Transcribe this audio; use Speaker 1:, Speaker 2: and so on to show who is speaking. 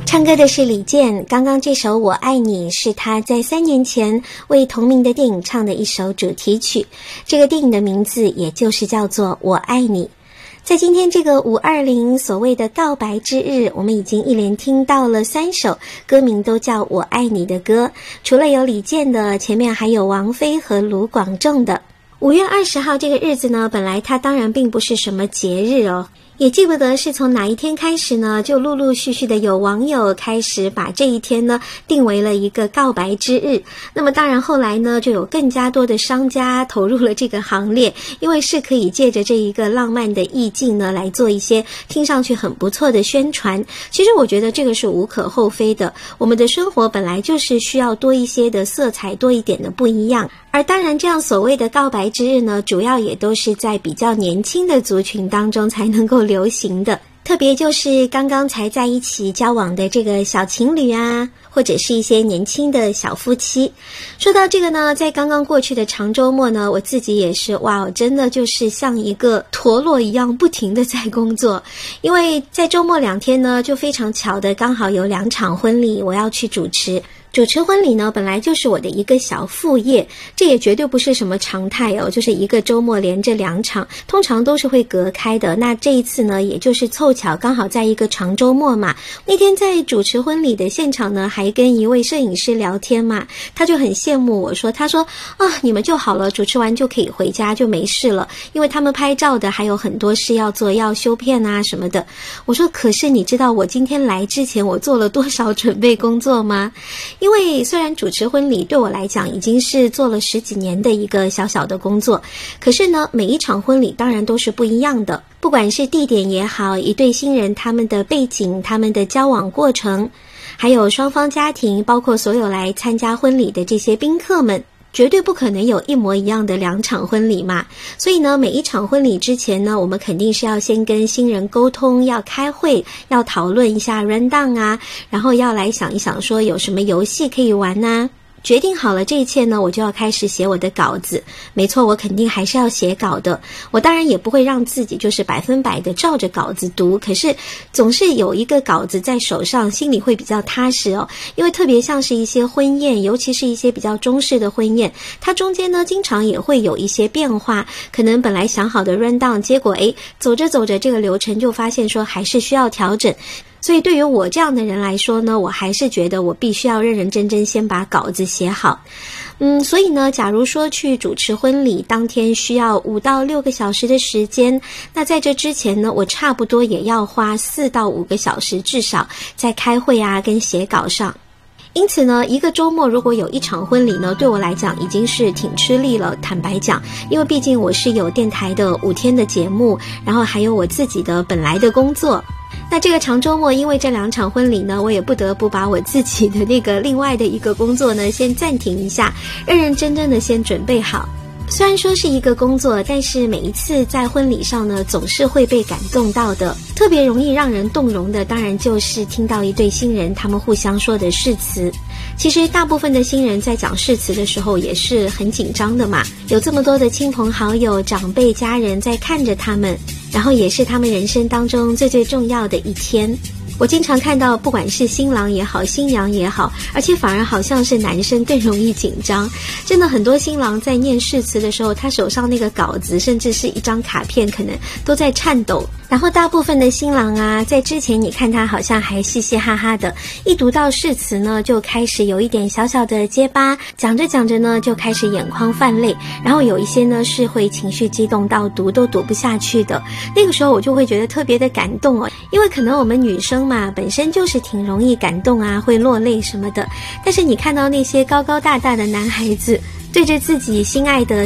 Speaker 1: 唱歌的是李健，刚刚这首《我爱你》是他在3年前为同名的电影唱的一首主题曲，这个电影的名字也就是叫做《我爱你》。在今天这个520所谓的告白之日，我们已经一连听到了3首歌名都叫我爱你的歌，除了有李健的，前面还有王菲和卢广仲的。5月20号这个日子呢，本来它当然并不是什么节日哦，也记不得是从哪一天开始呢，就陆陆续续的有网友开始把这一天呢定为了一个告白之日。那么当然后来呢，就有更加多的商家投入了这个行列，因为是可以借着这一个浪漫的意境呢来做一些听上去很不错的宣传。其实我觉得这个是无可厚非的，我们的生活本来就是需要多一些的色彩，多一点的不一样。而当然这样所谓的告白之日呢，主要也都是在比较年轻的族群当中才能够流行的，特别就是刚刚才在一起交往的这个小情侣啊，或者是一些年轻的小夫妻。说到这个呢，在刚刚过去的长周末呢，我自己也是真的就是像一个陀螺一样不停的在工作。因为在周末2天呢，就非常巧的刚好有2场婚礼我要去主持。主持婚礼呢，本来就是我的一个小副业，这也绝对不是什么常态哦，就是一个周末连着2场，通常都是会隔开的。那这一次呢，也就是凑巧刚好在一个长周末嘛。那天在主持婚礼的现场呢，还跟一位摄影师聊天嘛，他就很羡慕我说，他说你们就好了，主持完就可以回家就没事了，因为他们拍照的还有很多事要做，要修片啊什么的。我说可是你知道我今天来之前我做了多少准备工作吗？因为虽然主持婚礼对我来讲已经是做了10几年的一个小小的工作，可是呢，每一场婚礼当然都是不一样的，不管是地点也好，一对新人他们的背景，他们的交往过程，还有双方家庭，包括所有来参加婚礼的这些宾客们，绝对不可能有一模一样的2场婚礼嘛。所以呢，每一场婚礼之前呢，我们肯定是要先跟新人沟通，要开会，要讨论一下 rundown 啊，然后要来想一想说有什么游戏可以玩啊。决定好了这一切呢，我就要开始写我的稿子。没错，我肯定还是要写稿的。我当然也不会让自己就是100%的照着稿子读，可是总是有一个稿子在手上，心里会比较踏实哦。因为特别像是一些婚宴，尤其是一些比较中式的婚宴，它中间呢经常也会有一些变化，可能本来想好的 rundown， 结果走着走着这个流程就发现说还是需要调整。所以对于我这样的人来说呢，我还是觉得我必须要认认真真先把稿子写好。所以呢，假如说去主持婚礼，当天需要5到6个小时的时间，那在这之前呢，我差不多也要花4到5个小时至少在开会啊跟写稿上。因此呢，一个周末如果有1场婚礼呢，对我来讲已经是挺吃力了，坦白讲，因为毕竟我是有电台的5天的节目，然后还有我自己的本来的工作。那这个长周末，因为这2场婚礼呢，我也不得不把我自己的那个另外的一个工作呢先暂停一下，认认真真的先准备好。虽然说是一个工作，但是每一次在婚礼上呢，总是会被感动到的。特别容易让人动容的，当然就是听到一对新人他们互相说的誓词。其实大部分的新人在讲誓词的时候也是很紧张的嘛，有这么多的亲朋好友、长辈、家人在看着他们，然后也是他们人生当中最最重要的一天。我经常看到不管是新郎也好，新娘也好，而且反而好像是男生更容易紧张。真的很多新郎在念誓词的时候，他手上那个稿子甚至是一张卡片可能都在颤抖。然后大部分的新郎啊，在之前你看他好像还嘻嘻哈哈的，一读到誓词呢，就开始有一点小小的结巴，讲着讲着呢，就开始眼眶泛泪，然后有一些呢是会情绪激动到读都读不下去的。那个时候我就会觉得特别的感动哦，因为可能我们女生嘛，本身就是挺容易感动啊，会落泪什么的。但是你看到那些高高大大的男孩子，对着自己心爱的